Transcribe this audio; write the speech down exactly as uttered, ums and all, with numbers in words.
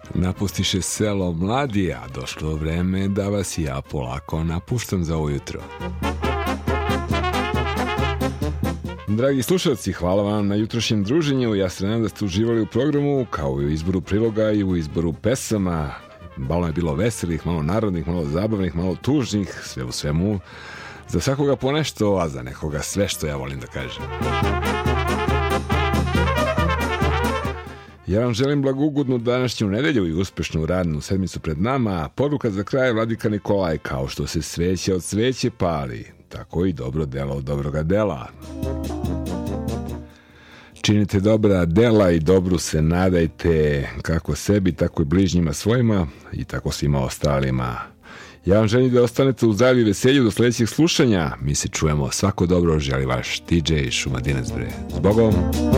Napustiše selo mladi, a došlo vreme da vas i ja polako napuštam za ovo jutro. Dragi slušalci, hvala vam na jutrošnjem druženju. Ja se nadam da ste uživali u programu, kao i u izboru priloga i u izboru pesama. Malo je bilo veselih, malo narodnih, malo zabavnih, malo tužnih, sve u svemu. Za svakoga po nešto, a za nekoga sve, što ja volim da kažem. Ja vam želim blagugodnu današnju nedelju i uspešnu radnu sedmicu pred nama. Poruka za kraj, Vladika Nikolaj: kao što se sveće od sveće pali, tako i dobro delo od dobroga dela. Činite dobra dela i dobru se nadajte, kako sebi, tako i bližnjima svojima i tako svima ostalima. Ja vam želim da ostanete u zdravlju i veselju do sledećeg slušanja. Mi se čujemo. Svako dobro želi vaš D J Šumadinac, bre. Zbogom.